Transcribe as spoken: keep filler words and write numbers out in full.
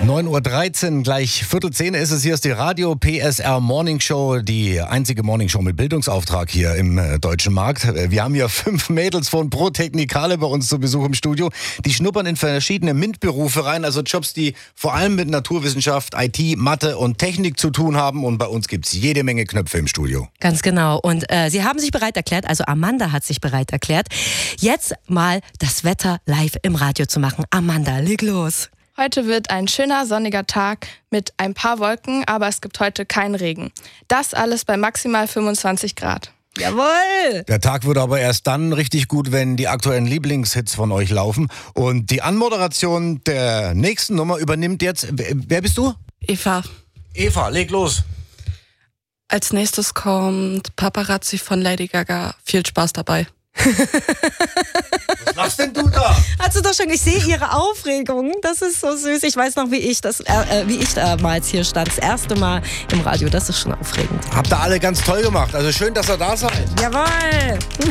neun Uhr dreizehn, gleich Viertel zehn ist es. Hier ist die Radio P S R Morning Show, die einzige Morning Show mit Bildungsauftrag hier im äh, deutschen Markt. Wir haben hier fünf Mädels von Pro Technicale bei uns zu Besuch im Studio. Die schnuppern in verschiedene MINT-Berufe rein, also Jobs, die vor allem mit Naturwissenschaft, I T, Mathe und Technik zu tun haben. Und bei uns gibt es jede Menge Knöpfe im Studio. Ganz genau. Und äh, sie haben sich bereit erklärt, also Amanda hat sich bereit erklärt, jetzt mal das Wetter live im Radio zu machen. Amanda, leg los. Heute wird ein schöner sonniger Tag mit ein paar Wolken, aber es gibt heute keinen Regen. Das alles bei maximal fünfundzwanzig Grad. Jawohl! Der Tag wird aber erst dann richtig gut, wenn die aktuellen Lieblingshits von euch laufen. Und die Anmoderation der nächsten Nummer übernimmt jetzt... Wer bist du? Eva. Eva, leg los. Als nächstes kommt Paparazzi von Lady Gaga. Viel Spaß dabei. Was machst denn du da? Hast du doch schon, ich sehe ihre Aufregung. Das ist so süß. Ich weiß noch, wie ich das, äh, wie ich damals hier stand. Das erste Mal im Radio. Das ist schon aufregend. Habt ihr alle ganz toll gemacht. Also schön, dass ihr da seid. Jawohl!